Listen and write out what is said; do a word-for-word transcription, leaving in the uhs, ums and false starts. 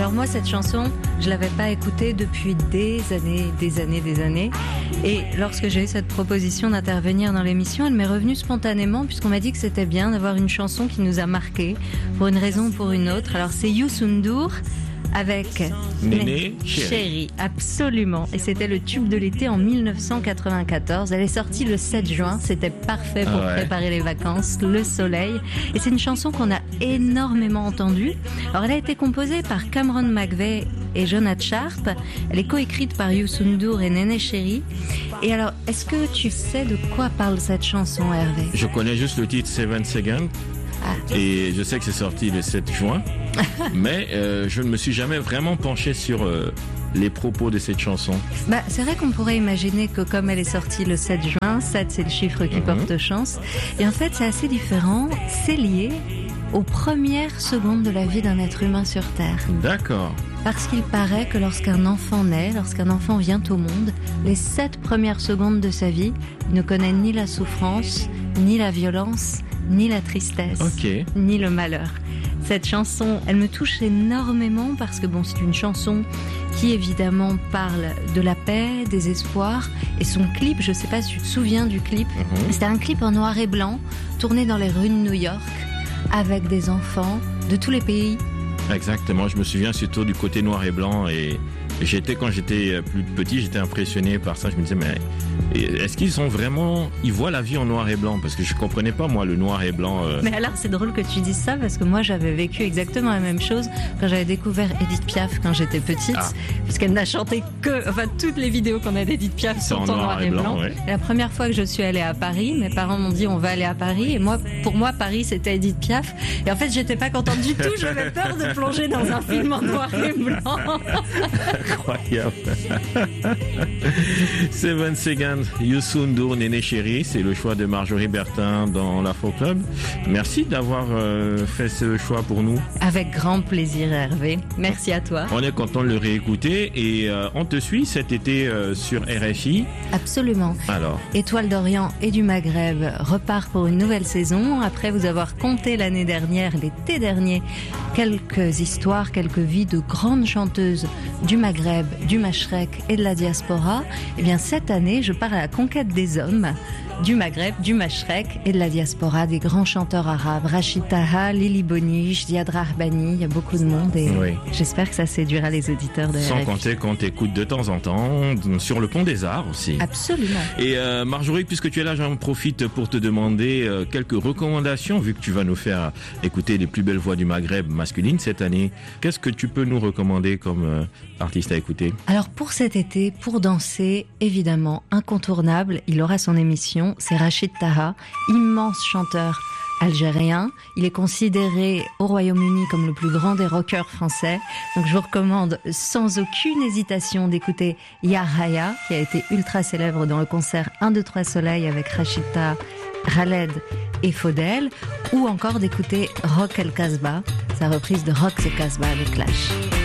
Alors moi, cette chanson, je l'avais pas écoutée depuis des années, des années, des années. Et lorsque j'ai eu cette proposition d'intervenir dans l'émission, elle m'est revenue spontanément puisqu'on m'a dit que c'était bien d'avoir une chanson qui nous a marqués pour une raison ou pour une autre. Alors c'est Youssou N'Dour avec Néné Chéri. Chéri. Absolument. Et c'était le tube de l'été en dix-neuf cent quatre-vingt-quatorze. Elle est sortie le sept juin. C'était parfait pour Ah ouais. préparer les vacances, le soleil. Et c'est une chanson qu'on a énormément entendue. Alors elle a été composée par Cameron McVeigh et Jonathan Sharp. Elle est coécrite par Youssou N'Dour et Néné Chéri. Et alors, est-ce que tu sais de quoi parle cette chanson, Hervé? Je connais juste le titre Seven Seconds. Ah. Et je sais que c'est sorti le sept juin, mais euh, je ne me suis jamais vraiment penché sur euh, les propos de cette chanson. Bah, c'est vrai qu'on pourrait imaginer que comme elle est sortie le sept juin, sept c'est le chiffre qui Mhm. porte chance, et en fait c'est assez différent, c'est lié aux premières secondes de la vie d'un être humain sur Terre. D'accord. Parce qu'il paraît que lorsqu'un enfant naît, lorsqu'un enfant vient au monde, les sept premières secondes de sa vie, il ne connaît ni la souffrance, ni la violence, ni la tristesse, Ok. ni le malheur. Cette chanson, elle me touche énormément parce que bon, c'est une chanson qui évidemment parle de la paix, des espoirs, et son clip, je sais pas si tu te souviens du clip, Mhm. c'était un clip en noir et blanc, tourné dans les rues de New York, avec des enfants de tous les pays. Exactement. Je me souviens surtout du côté noir et blanc et j'étais quand j'étais plus petit, j'étais impressionné par ça. Je me disais mais est-ce qu'ils sont vraiment, ils voient la vie en noir et blanc parce que je comprenais pas moi le noir et blanc. Euh... Mais alors c'est drôle que tu dises ça parce que moi j'avais vécu exactement la même chose quand j'avais découvert Edith Piaf quand j'étais petite, Ah. puisqu'elle n'a chanté que, enfin toutes les vidéos qu'on a d'Edith Piaf C'est sont en noir et blanc. ouais. Et la première fois que je suis allée à Paris, mes parents m'ont dit on va aller à Paris et moi, pour moi Paris c'était Edith Piaf et en fait j'étais pas contente du tout, j'avais peur de plonger dans un film en noir et blanc. Incroyable. Seven Seconds, Youssou N'Dour, Néné Chéri, c'est le choix de Marjorie Bertin dans l'Afro Club. Merci d'avoir euh, fait ce choix pour nous. Avec grand plaisir Hervé, merci à toi. On est content de le réécouter et euh, on te suit cet été euh, sur R F I. Absolument. Alors, Étoile d'Orient et du Maghreb repart pour une nouvelle saison. Après vous avoir compté l'année dernière, l'été dernier, quelques histoires, quelques vies de grandes chanteuses du Maghreb, du Mashrek et de la diaspora, eh bien cette année, je pars à la conquête des hommes du Maghreb, du Mashrek et de la diaspora, des grands chanteurs arabes, Rachid Taha, Lili Boniche, Ziad Rahbani, il y a beaucoup de monde et oui. j'espère que ça séduira les auditeurs de Sans R F I. compter qu'on t'écoute de temps en temps sur le pont des Arts aussi. Absolument. Et euh, Marjorie, puisque tu es là, j'en profite pour te demander euh, quelques recommandations, vu que tu vas nous faire écouter les plus belles voix du Maghreb masculine cette année. Qu'est-ce que tu peux nous recommander comme euh, artiste à écouter? Alors pour cet été, pour danser, évidemment, incontournable, il aura son émission, c'est Rachid Taha, immense chanteur algérien. Il est considéré au Royaume-Uni comme le plus grand des rockers français. Donc je vous recommande sans aucune hésitation d'écouter Ya Haya, qui a été ultra célèbre dans le concert un, deux, trois Soleil avec Rachid Taha, Khaled et Faudel, ou encore d'écouter Rock El Casbah, sa reprise de Rock El Casbah avec Clash.